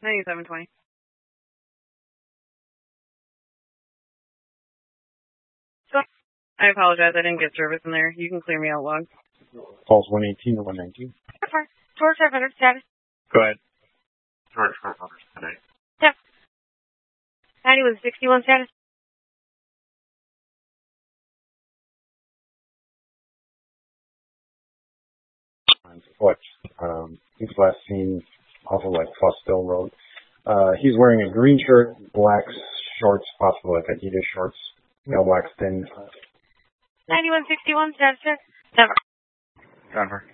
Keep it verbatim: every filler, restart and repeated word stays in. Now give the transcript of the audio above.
ninety-seven twenty. So, I apologize. I didn't get service in there. You can clear me out log. Calls one eighteen to one nineteen. Torch five hundred status. Go ahead. Torch five hundred today. Yep. ninety-one sixty-one status. What? Um, he's last seen off of like Fostville Road. Uh, he's wearing a green shirt, black shorts, possibly like Adidas shorts, no black thin. ninety-one sixty-one status, sir. Denver. Denver.